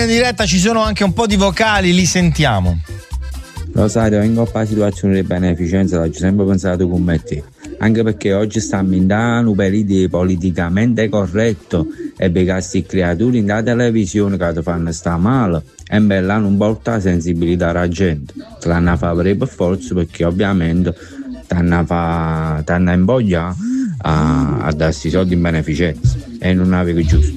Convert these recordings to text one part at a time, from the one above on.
In diretta ci sono anche un po' di vocali, li sentiamo. Rosario, vengo a la situazione di beneficenza, l'ho sempre pensato come te, anche perché oggi stiamo in un periodo politicamente corretto e per queste creature in da televisione che ti fanno sta male e bella non porta sensibilità alla gente, te l'hanno fatto per forza, perché ovviamente t'hanno invoglia a darsi soldi in beneficenza e non avevo giusto.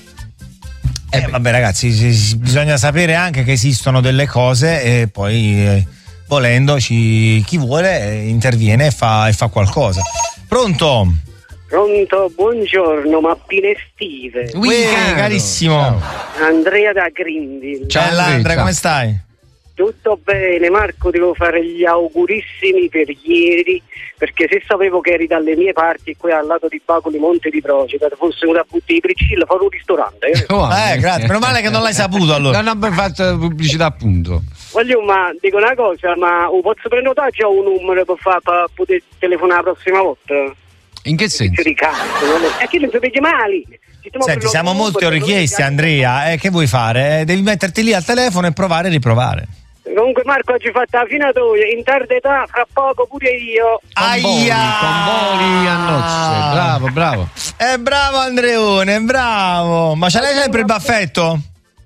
Vabbè ragazzi, bisogna sapere anche che esistono delle cose e poi volendoci chi vuole interviene e fa qualcosa. Pronto? Pronto, buongiorno, mappine estive. Carissimo. Ciao. Andrea da Grindil. Ciao Andrea, come stai? Tutto bene, Marco, devo fare gli augurissimi per ieri, perché se sapevo che eri dalle mie parti qui al lato di Bacoli Monte di Procida, fosse una butti di Priscilla, fare un ristorante. Grazie, meno male che non l'hai saputo allora. Non abbiamo fatto pubblicità appunto. Voglio, ma dico una cosa, ma posso prenotare già un numero per poter telefonare la prossima volta? In che senso? Di cazzo, è che non sapete male. Senti, siamo molto richiesti, Andrea, che vuoi fare? Devi metterti lì al telefono e provare e riprovare. Comunque Marco oggi fatta la finatoria, in tarda età, fra poco pure io. Con voli a nozze, bravo. Bravo Andreone, bravo. Ma ce l'hai sempre il baffetto?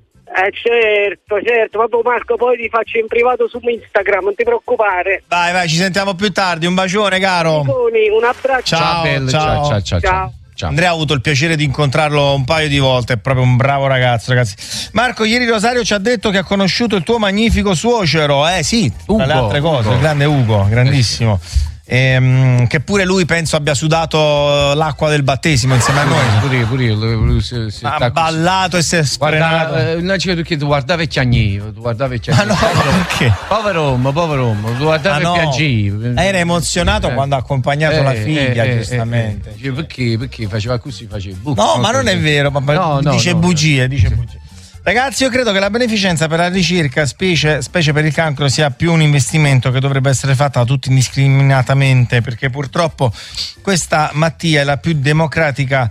Certo, vabbè Marco, poi ti faccio in privato su Instagram, non ti preoccupare. Vai, ci sentiamo più tardi, un bacione caro. Un abbraccio. Ciao. Andrea ha avuto il piacere di incontrarlo un paio di volte, è proprio un bravo ragazzo, ragazzi. Marco, ieri Rosario ci ha detto che ha conosciuto il tuo magnifico suocero, sì, tra le altre cose, il grande Ugo, grandissimo. Che pure lui penso abbia sudato l'acqua del battesimo insieme a noi. Pure io ha ballato e si è sfrenato. Perché tu guardavi Chiagnivo, Ma no, perché? Povero uomo, tu guardavi Piaggivo. Era emozionato quando ha accompagnato la figlia, giustamente. Perché faceva così, faceva no, ma non è vero, dice bugie. Ragazzi, io credo che la beneficenza per la ricerca, specie per il cancro, sia più un investimento che dovrebbe essere fatto da tutti indiscriminatamente, perché purtroppo questa malattia è la più democratica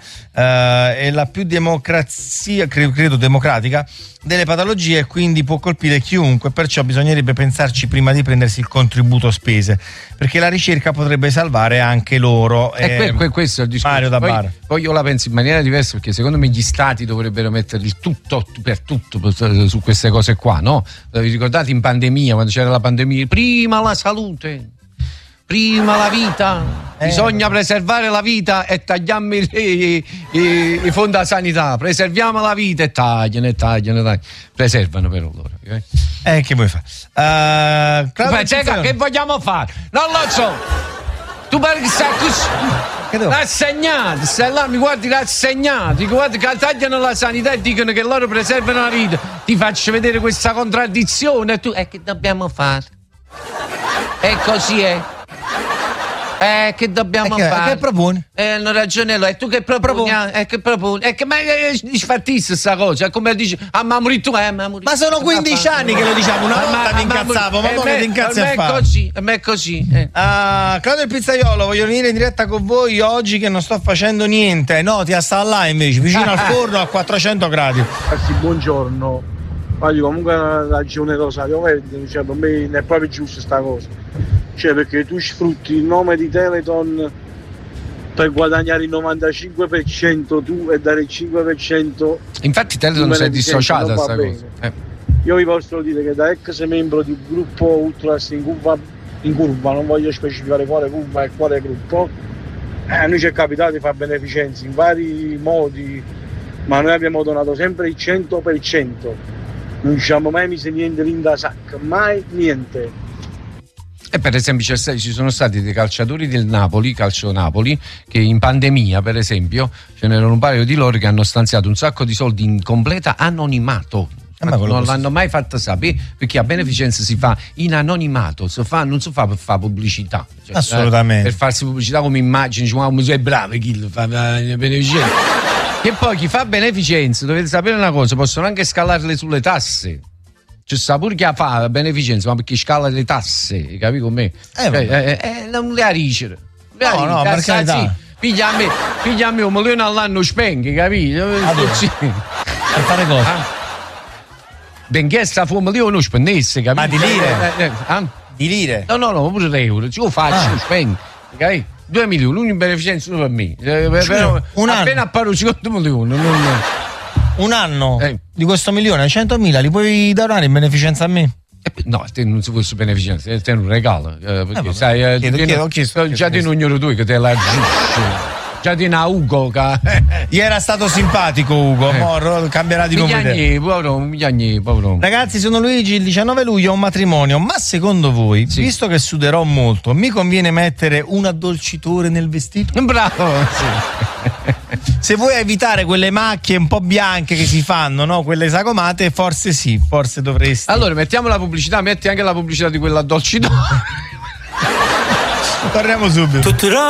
credo democratica delle patologie, e quindi può colpire chiunque, perciò bisognerebbe pensarci prima di prendersi il contributo spese, perché la ricerca potrebbe salvare anche loro. Questo è il discorso. Mario da Bar. Poi io la penso in maniera diversa, perché secondo me gli stati dovrebbero mettere il tutto per tutto su queste cose qua, no? Vi ricordate in pandemia, quando c'era la pandemia, prima la salute, prima la vita, bisogna preservare la vita e tagliamo i fondi alla sanità, preserviamo la vita e tagliano, preservano però loro. Che vuoi fare? Che vogliamo fare? Non lo so. Tu pare che stai così rassegnato, stai là, mi guardi rassegnato, ti guardi che tagliano la sanità e dicono che loro preservano la vita. Ti faccio vedere questa contraddizione e tu, che dobbiamo fare? E così è. Che dobbiamo fare? Che proponi? Hanno ragione loro. E tu che proponi? Che proponi? Ma sfattista sta cosa. È come dici, ma morì tu, Ma sono 15 anni che lo diciamo, una volta mi incazzavo, ma ora ti incazzi a fare. È così. Claudio il pizzaiolo, voglio venire in diretta con voi oggi che non sto facendo niente. No, ti sta là invece, vicino al forno a 400 gradi. Buongiorno. Comunque la ragione Rosario Verde, per me non è proprio giusto sta cosa. Perché tu sfrutti il nome di Teleton per guadagnare il 95% tu e dare il 5%. Infatti Teleton si è dissociata da questa cosa. Io vi posso dire che da ex membro di gruppo Ultras in curva, non voglio specificare quale curva e quale gruppo, a noi ci è capitato di fare beneficenza in vari modi, ma noi abbiamo donato sempre il 100%. Non ci siamo mai messi niente in da sacca, mai niente. E per esempio ci sono stati dei calciatori del Napoli, Calcio Napoli, che in pandemia per esempio ce n'erano un paio di loro che hanno stanziato un sacco di soldi in completa anonimato. Non l'hanno mai fatto sapere, perché a beneficenza si fa in anonimato, non si fa per fare pubblicità. Assolutamente. Per farsi pubblicità come immagini, come sei bravo chi fa beneficenza. E poi chi fa beneficenza, dovete sapere una cosa, possono anche scalarle sulle tasse. C'è sta pure chi fa beneficenza, ma perché scala le tasse, capi con me? Non le aricere. No, per carità. Piglia a me $1 milione all'anno spenghi, capito? Per fare cosa? benché sta fumo io non spendesse, capito? Ma di lire? Di lire? No, pure l'euro, io faccio, spendo, ok? 2 milioni, uno in beneficenza solo per me. Appena apparo 50 milioni. Un anno di questo milione, 100.000 li puoi donare in beneficenza a me? No, te non si può beneficenza, te è un regalo. Perché sai, chiedo, già di un ognuno tu che te la già di una Ugo. Gli era stato simpatico Ugo, Morro cambierà di nome. Povero. Ragazzi, sono Luigi, il 19 luglio ho un matrimonio, ma secondo voi, visto che suderò molto, mi conviene mettere un addolcitore nel vestito? Bravo, Se vuoi evitare quelle macchie un po' bianche che si fanno, no? Quelle sagomate, forse sì, forse dovresti. Allora, mettiamo la pubblicità, metti anche la pubblicità di quell'addolcitore. Torniamo subito.